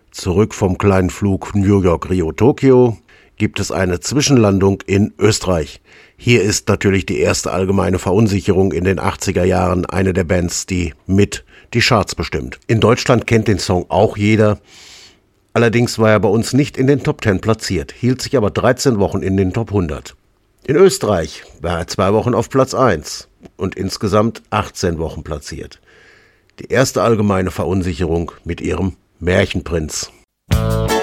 Zurück vom kleinen Flug New York, Rio, Tokio gibt es eine Zwischenlandung in Österreich. Hier ist natürlich die erste allgemeine Verunsicherung in den 80er Jahren eine der Bands, die mit die Charts bestimmt. In Deutschland kennt den Song auch jeder. Allerdings war er bei uns nicht in den Top 10 platziert, hielt sich aber 13 Wochen in den Top 100. In Österreich war er 2 Wochen auf Platz 1 und insgesamt 18 Wochen platziert. Die erste allgemeine Verunsicherung mit ihrem Märchenprinz.